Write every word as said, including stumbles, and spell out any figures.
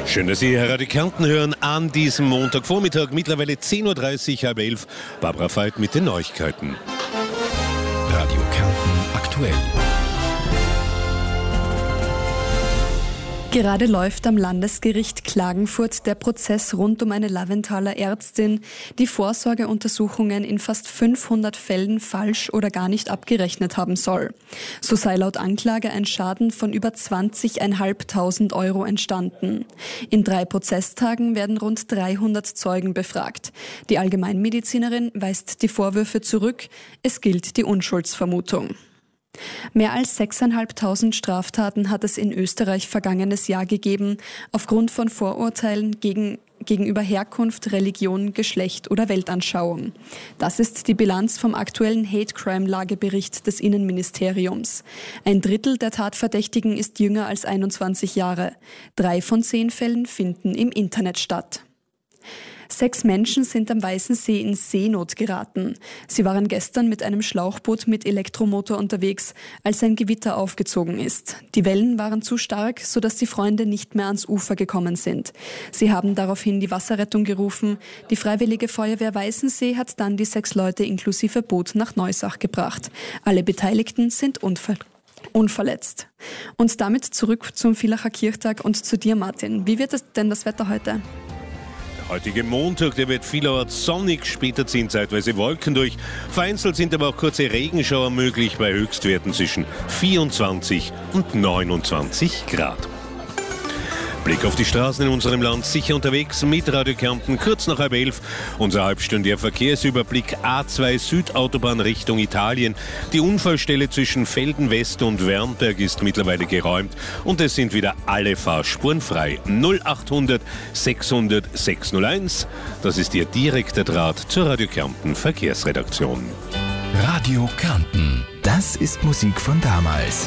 Schön, dass Sie Radio Kärnten hören an diesem Montagvormittag, mittlerweile zehn Uhr dreißig, halb elf. Barbara Veit mit den Neuigkeiten. Radio Kärnten aktuell. Gerade läuft am Landesgericht Klagenfurt der Prozess rund um eine Laventhaler Ärztin, die Vorsorgeuntersuchungen in fast fünfhundert Fällen falsch oder gar nicht abgerechnet haben soll. So sei laut Anklage ein Schaden von über zwanzigtausendfünfhundert Euro entstanden. In drei Prozesstagen werden rund dreihundert Zeugen befragt. Die Allgemeinmedizinerin weist die Vorwürfe zurück. Es gilt die Unschuldsvermutung. Mehr als sechstausendfünfhundert Straftaten hat es in Österreich vergangenes Jahr gegeben, aufgrund von Vorurteilen gegen, gegenüber Herkunft, Religion, Geschlecht oder Weltanschauung. Das ist die Bilanz vom aktuellen Hate-Crime-Lagebericht des Innenministeriums. Ein Drittel der Tatverdächtigen ist jünger als einundzwanzig Jahre. Drei von zehn Fällen finden im Internet statt. Sechs Menschen sind am Weißen See in Seenot geraten. Sie waren gestern mit einem Schlauchboot mit Elektromotor unterwegs, als ein Gewitter aufgezogen ist. Die Wellen waren zu stark, sodass die Freunde nicht mehr ans Ufer gekommen sind. Sie haben daraufhin die Wasserrettung gerufen. Die Freiwillige Feuerwehr Weißensee hat dann die sechs Leute inklusive Boot nach Neusach gebracht. Alle Beteiligten sind unver- unverletzt. Und damit zurück zum Villacher Kirchtag und zu dir, Martin. Wie wird es denn das Wetter heute? Heutige Montag, der wird vielerorts sonnig, später ziehen zeitweise Wolken durch. Vereinzelt sind aber auch kurze Regenschauer möglich bei Höchstwerten zwischen vierundzwanzig und neunundzwanzig Grad. Blick auf die Straßen in unserem Land, sicher unterwegs mit Radio Kärnten, kurz nach halb elf. Unser halbstündiger Verkehrsüberblick A zwei Südautobahn Richtung Italien. Die Unfallstelle zwischen Velden West und Wernberg ist mittlerweile geräumt und es sind wieder alle Fahrspuren frei. null achthundert sechshundert sechshunderteins, das ist Ihr direkter Draht zur Radio Kärnten Verkehrsredaktion. Radio Kärnten, das ist Musik von damals.